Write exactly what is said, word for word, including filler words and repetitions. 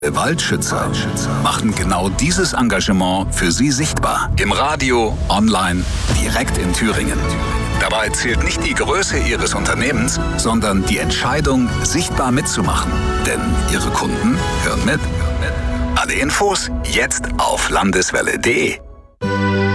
Waldschützer machen genau dieses Engagement für Sie sichtbar. Im Radio, online, direkt in Thüringen. Dabei zählt nicht die Größe Ihres Unternehmens, sondern die Entscheidung, sichtbar mitzumachen. Denn Ihre Kunden hören mit. Alle Infos jetzt auf landeswelle punkt de.